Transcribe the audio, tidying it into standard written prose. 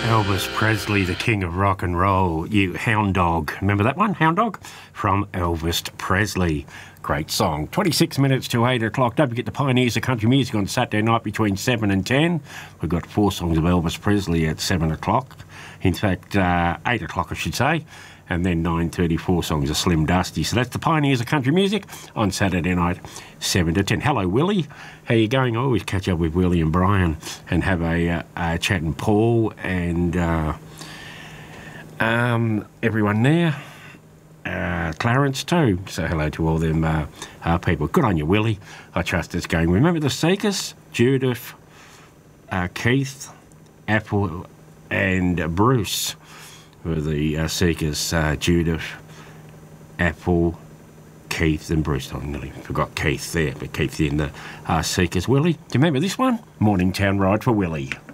Elvis Presley, the king of rock and roll. You Hound Dog. Remember that one? Hound Dog? From Elvis Presley. Great song. 26 minutes to 8 o'clock. Don't forget the Pioneers of Country Music on Saturday night between 7 and 10. We've got 4 songs of Elvis Presley at 7 o'clock. In fact, 8 o'clock, I should say. And then 9:34 songs of Slim Dusty. So that's the Pioneers of Country Music on Saturday night, 7 to 10. Hello, Willie. How you going? I always catch up with Willie and Brian and have a chat, and Paul and everyone there. Clarence too. So hello to all them people. Good on you, Willie. I trust it's going. Remember the Seekers? Judith, Keith, Apple and Bruce were the Seekers. Judith, Apple, Keith and Bruce. I nearly forgot Keith there, but Keith in the Seekers. Willie, do you remember this one? Morningtown Ride for Willie.